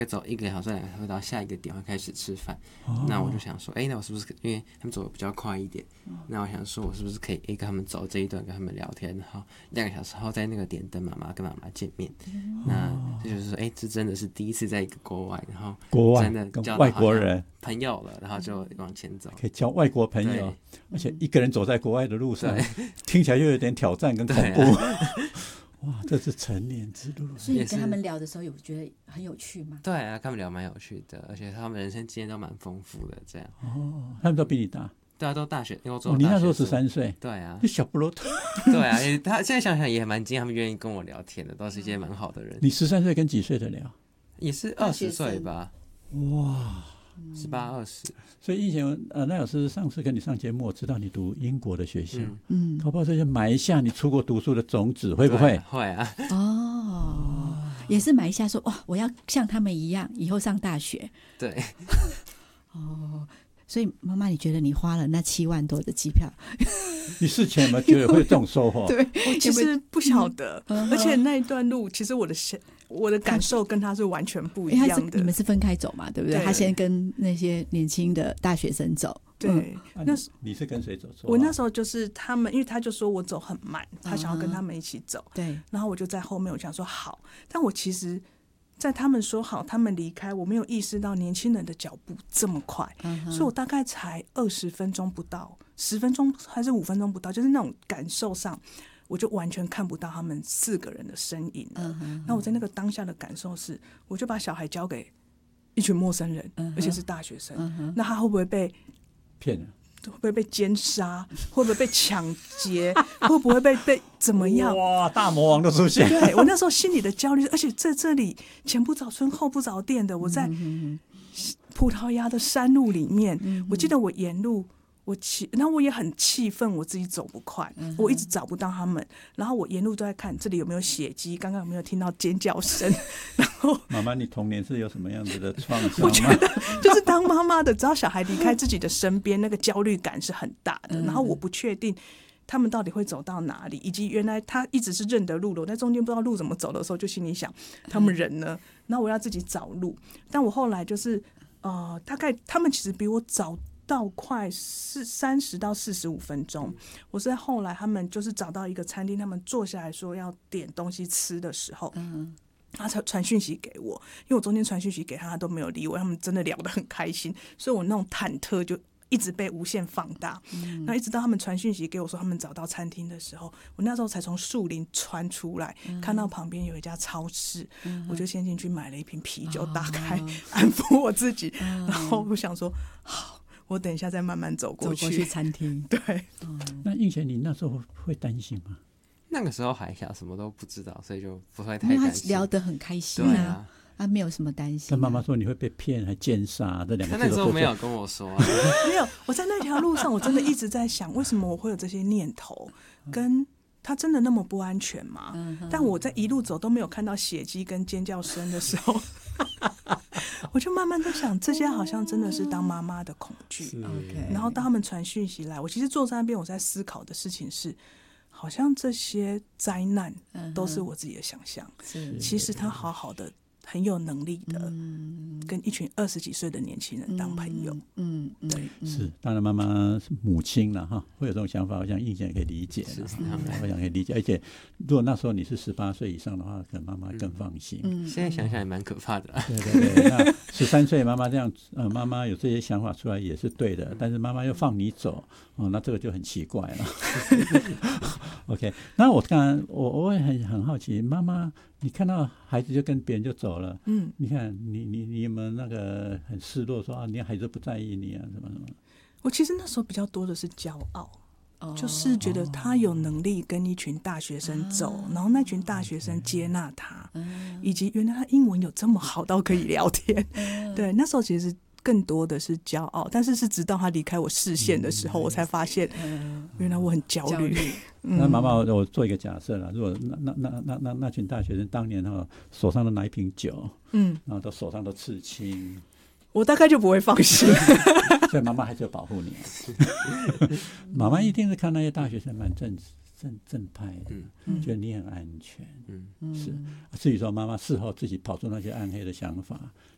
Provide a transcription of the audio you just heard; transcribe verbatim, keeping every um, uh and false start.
走一个小时两个小时到下一个点会开始吃饭。 哦、 那我就想说，哎、欸，那我是不是因为他们走的比较快一点， 哦、 那我想说，我是不是可以、欸、跟他们走这一段，跟他们聊天，然后两个小时后在那个点等妈妈跟妈妈见面。哦、那这就是说，哎、欸，这真的是第一次在一个国外，然后国外真的交到外国人朋友了，然后就往前走， 可以交外国朋友，而且一个人走在国外的路上，听起来又有点挑战跟恐怖。哇，这是成年之路。 所以你跟他们聊的时候有觉得很有趣吗？ 对啊，跟他们聊蛮有趣的，而且他们人生经验都蛮丰富的。这样哦，他们都比你大。 对啊，都大学，因为我做、 哦、你那时候十三岁。 对啊， 就小不罗头。 对啊，他现在想想也蛮惊讶，他们愿意跟我聊天的，都是一些蛮好的人。 你十三岁跟几岁的聊？ 也是二十岁吧。 哇， 十八二十。 所以以前呃，赖老师上次跟你上节目，我知道你读英国的学校， 嗯， 搞不好这些埋下你出国读书的种子，会不会？ 会啊。 哦，也是埋下说哇，我要像他们一样，以后上大学。 对。 哦。所以妈妈，你觉得你花了那七万多的机票， 你事前有没有觉得会有这种收获？ 对，我其实不晓得，嗯、而且那一段路，其实我的我的感受跟他是完全不一样的。 你们是分开走嘛，对不对？对，他先跟那些年轻的大学生走。 对， 嗯、那你是跟谁走？ 我那时候就是他们，因为他就说我走很慢，他想要跟他们一起走。 对、 嗯，然后我就在后面，我想说好，但我其实。在他们说好，他们离开，我没有意识到年轻人的脚步这么快，嗯、所以我大概才二十分钟不到，十分钟还是五分钟不到，就是那种感受上，我就完全看不到他们四个人的身影了。嗯、那我在那个当下的感受是，我就把小孩交给一群陌生人，嗯、而且是大学生，嗯、那他会不会被骗了？ 会不会被奸杀？会不会被抢劫？会不会被被怎么样？ 哇，大魔王都出现！ 对，我那时候心里的焦虑，而且在这里前不着村后不着店的，我在葡萄牙的山路里面，嗯、我记得我沿路我气，然后我也很气愤，我自己走不快，嗯、我一直找不到他们，然后我沿路都在看这里有没有血迹，刚刚有没有听到尖叫声，然后妈妈，你童年是有什么样子的创伤吗？ 我觉得就是当妈妈的，只要小孩离开自己的身边，那个焦虑感是很大的，然后我不确定他们到底会走到哪里，以及原来他一直是认得路的，我在中间不知道路怎么走的时候，就心里想他们人呢？那我要自己找路，但我后来就是呃，大概他们其实比我早到快四三十到四十五分钟，我是在后来他们就是找到一个餐厅，他们坐下来说要点东西吃的时候，嗯，他才传讯息给我，因为我中间传讯息给他，他都没有理我，他们真的聊得很开心，所以我那种忐忑就一直被无限放大。嗯，那一直到他们传讯息给我说他们找到餐厅的时候，我那时候才从树林穿出来，嗯、看到旁边有一家超市，嗯、我就先进去买了一瓶啤酒，打开、哦、安抚我自己，嗯、然后我想说好。我等一下再慢慢走过去， 走过去餐厅。 对， 嗯、那映贤，你那时候会担心吗？ 那个时候还小，什么都不知道，所以就不会太担心。 他聊得很开心啊，啊，啊没有什么担心、啊。 但妈妈说你会被骗，还奸杀，这两个字。 他那时候没有跟我说、啊， 没有。我在那条路上，我真的一直在想，为什么我会有这些念头？跟他真的那么不安全吗？嗯、但我在一路走都没有看到血迹跟尖叫声的时候。我就慢慢在想，这些好像真的是当妈妈的恐惧。然后当他们传讯息来，我其实坐在那边，我在思考的事情是，好像这些灾难都是我自己的想象。嗯、其实他好好的，很有能力的，嗯、跟一群二十几岁的年轻人当朋友。嗯， 嗯对， 是。当然，妈妈是母亲了哈，会有这种想法，我想映贤也可以理解。是，我想可以理解。而且，如果那时候你是十八岁以上的话，可能妈妈更放心。 嗯，现在想想也蛮可怕的、啊。 对对对，那十三岁妈妈这样，呃，妈妈有这些想法出来也是对的，但是妈妈又放你走，哦，那这个就很奇怪了。OK， 那我刚刚我我也很很好奇，妈妈，你看到孩子就跟别人就走了，嗯，你看你你你有没有那个很失落说啊，你孩子不在意你啊，什么什么？ 我其实那时候比较多的是骄傲。就是觉得他有能力跟一群大学生走，哦、然后那群大学生接纳他，嗯、以及原来他英文有这么好到可以聊天。嗯、对，那时候其实更多的是骄傲，但是是直到他离开我视线的时候，嗯、我才发现，嗯、原来我很焦虑。 嗯、那妈妈，我做一个假设啦，如果那那那那那那群大学生当年哈手上都拿一瓶酒，嗯，然后都手上都刺青。 我大概就不会放心， 所以妈妈还是要保护你。妈妈一定是看那些大学生蛮正正正派的，嗯、觉得你很安全。嗯，是。至于说妈妈事后自己跑出那些暗黑的想法，